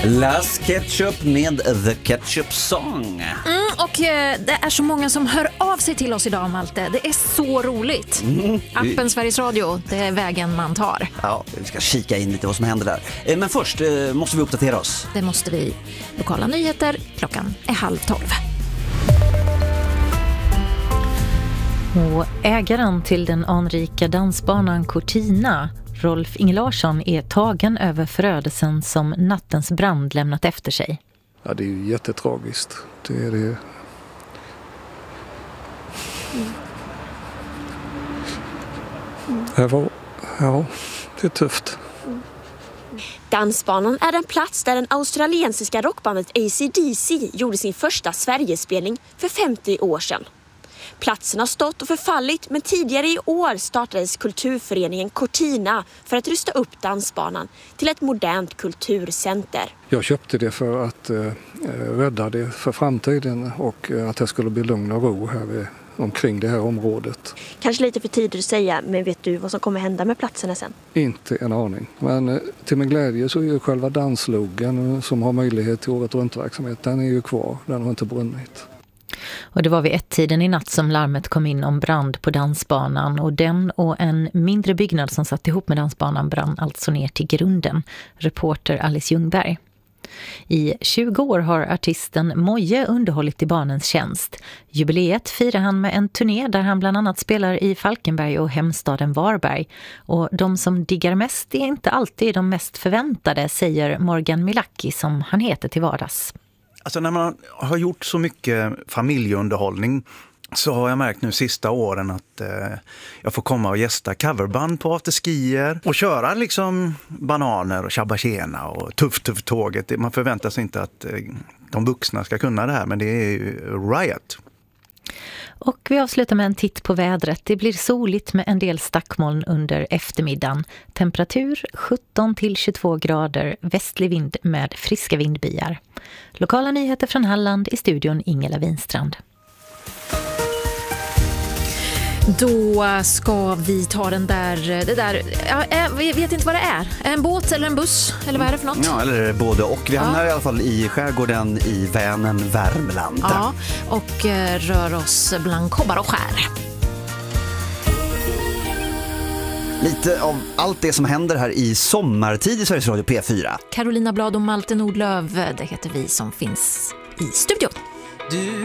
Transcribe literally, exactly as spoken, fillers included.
Las Ketchup med The Ketchup Song. Mm, och eh, det är så många som hör av sig till oss idag, Malte. Det är så roligt. Mm. Appen Sveriges Radio, det är vägen man tar. Ja, vi ska kika in lite vad som händer där. Eh, men först eh, måste vi uppdatera oss. Det måste vi. Lokala nyheter, klockan är halv tolv. Och ägaren till den anrika dansbanan Cortina, Rolf Inge Larsson, är tagen över förödelsen som nattens brand lämnat efter sig. Ja, det är ju jättetragiskt. Det är det. Det var, ja, det är tufft. Dansbanan är en plats där den australiensiska rockbandet A C D C gjorde sin första Sverigespelning för femtio år sedan. Platsen har stått och förfallit, men tidigare i år startades kulturföreningen Cortina för att rusta upp dansbanan till ett modernt kulturcenter. Jag köpte det för att eh, rädda det för framtiden och eh, att det skulle bli lugn och ro här vid, omkring det här området. Kanske lite för tidigt att säga, men vet du vad som kommer hända med platserna sen? Inte en aning. Men eh, till min glädje så är ju själva danslogen som har möjlighet till året runt-verksamhet, den är ju kvar, den har inte brunnit. Och det var vid ett tiden i natt som larmet kom in om brand på dansbanan, och den och en mindre byggnad som satt ihop med dansbanan brann alltså ner till grunden. Reporter Alice Ljungberg. I tjugo år har artisten Moje underhållit i barnens tjänst. Jubileet firar han med en turné där han bland annat spelar i Falkenberg och hemstaden Varberg. Och de som diggar mest är inte alltid de mest förväntade, säger Morgan Milaki, som han heter till vardags. Alltså när man har gjort så mycket familjeunderhållning så har jag märkt nu sista åren att eh, jag får komma och gästa coverband på afterskier och köra liksom Bananer och Shabba Tjena och Tuff Tuff Tåget. Man förväntar sig inte att eh, de vuxna ska kunna det här, men det är ju riot. Och vi avslutar med en titt på vädret. Det blir soligt med en del stackmoln under eftermiddagen. Temperatur sjutton till tjugotvå grader, västlig vind med friska vindbyar. Lokala nyheter från Halland, i studion Ingela Winstrand. Då ska vi ta den där, det där, jag vet inte vad det är. En båt eller en buss, eller vad är det för något? Ja, eller både och. Vi hamnar ja. i alla fall i skärgården i Vänern, Värmland. Ja, och rör oss bland kobbar och skär. Lite av allt det som händer här i sommartid i Sveriges Radio P fyra. Carolina Blad och Malte Nordlöf, det heter vi som finns i studion. Du